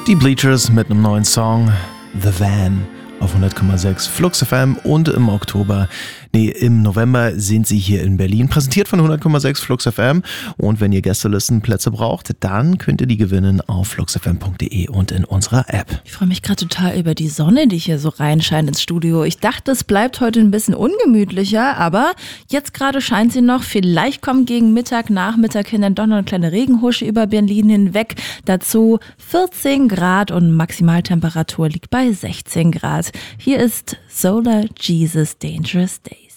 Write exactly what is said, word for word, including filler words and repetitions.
Die Bleachers mit einem neuen Song, The Van, auf hundert Komma sechs Flux F M, und im Oktober, nee, im November sind sie hier in Berlin, präsentiert von hundert Komma sechs Flux F M. Und wenn ihr Gästelistenplätze braucht, dann könnt ihr die gewinnen auf flux f m punkt d e und in unserer App. Ich freue mich gerade total über die Sonne, die hier so reinscheint ins Studio. Ich dachte, es bleibt heute ein bisschen ungemütlicher, aber jetzt gerade scheint sie noch. Vielleicht kommen gegen Mittag, Nachmittag hin dann doch noch eine kleine Regenhusche über Berlin hinweg. Dazu vierzehn Grad und Maximaltemperatur liegt bei sechzehn Grad. Hier ist Solar Jesus Dangerous Days.